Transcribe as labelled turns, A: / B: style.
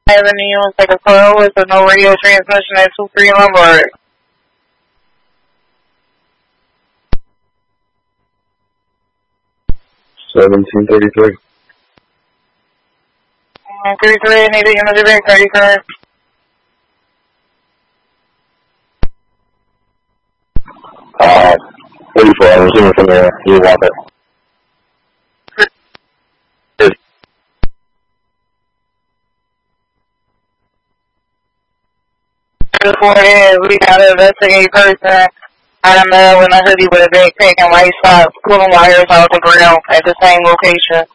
A: Avenue, take a call with a no radio transmission at 23 Lombard.
B: 1733.
A: 33, need to image back 30 current.
B: Uh, 34, I'm assuming from there. You want it.
A: 34 is, we got to investigate person. I'm in a hoodie with a backpack and white socks, pulling wires out the ground at the same location.